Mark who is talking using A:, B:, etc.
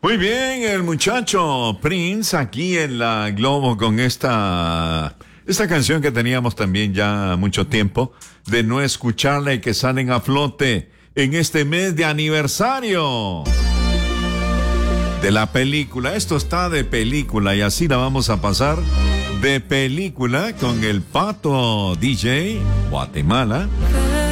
A: Muy bien, el muchacho Prince aquí en la Globo con esta canción que teníamos también ya mucho tiempo de no escucharla y que salen a flote en este mes de aniversario de la película. Esto está de película y así la vamos a pasar de película con el Pato DJ Guatemala.